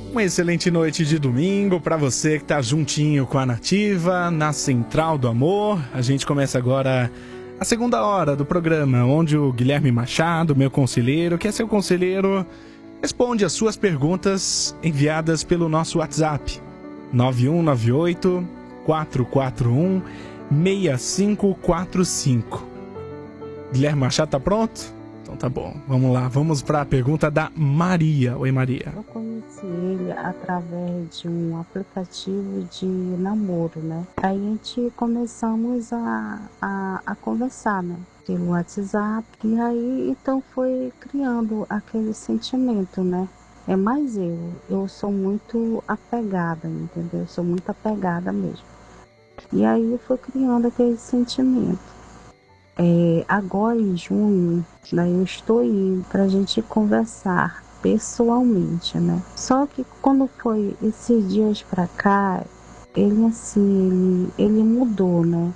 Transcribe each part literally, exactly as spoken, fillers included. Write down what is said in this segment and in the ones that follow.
Uma excelente noite de domingo para você que tá juntinho com a Nativa, na Central do Amor. A gente começa agora a segunda hora do programa, onde o Guilherme Machado, meu conselheiro, que é seu conselheiro, responde as suas perguntas enviadas pelo nosso WhatsApp nove um nove oito, quatro quatro um, seis cinco quatro cinco. Guilherme Machado tá pronto? Então tá bom, vamos lá, vamos para a pergunta da Maria. Oi, Maria. Eu conheci ele através de um aplicativo de namoro, né? Aí a gente começamos a, a, a conversar, né? Pelo WhatsApp, e aí então foi criando aquele sentimento, né? É mais eu, eu sou muito apegada, entendeu? Eu sou muito apegada mesmo. E aí foi criando aquele sentimento. É, agora em junho, né, eu estou indo para a gente conversar pessoalmente, né? Só que quando foi esses dias para cá, ele assim, ele, ele mudou, né?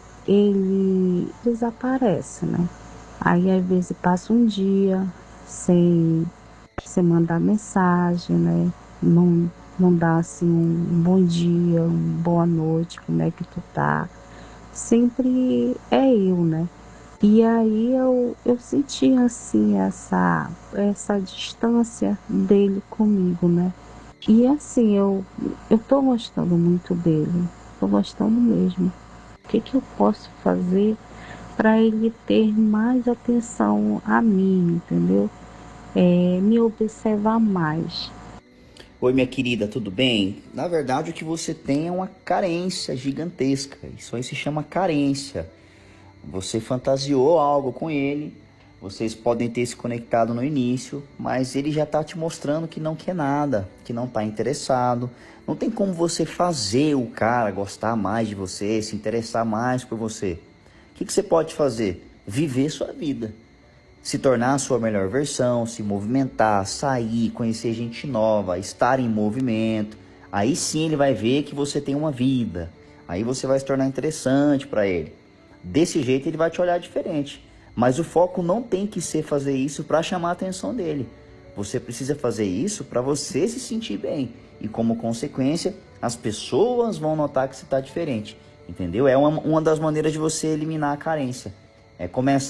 Ele desaparece, né? Aí às vezes passa um dia sem, sem mandar mensagem, né? Não, não dá assim um bom dia, uma boa noite, como é que tu tá? Sempre é eu, né? E aí eu, eu senti assim essa, essa distância dele comigo, né? E assim, eu, eu tô gostando muito dele, tô gostando mesmo. O que, que eu posso fazer para ele ter mais atenção a mim, entendeu? É, me observar mais. Oi, minha querida, tudo bem? Na verdade, o que você tem é uma carência gigantesca. Isso aí se chama carência. Você fantasiou algo com ele, vocês podem ter se conectado no início, mas ele já está te mostrando que não quer nada, que não está interessado. Não tem como você fazer o cara gostar mais de você, se interessar mais por você. O que, que você pode fazer? Viver sua vida. Se tornar a sua melhor versão, se movimentar, sair, conhecer gente nova, estar em movimento. Aí sim ele vai ver que você tem uma vida. Aí você vai se tornar interessante para ele. Desse jeito ele vai te olhar diferente. Mas o foco não tem que ser fazer isso para chamar a atenção dele. Você precisa fazer isso para você se sentir bem. E como consequência, as pessoas vão notar que você está diferente. Entendeu? É uma, uma das maneiras de você eliminar a carência. É começar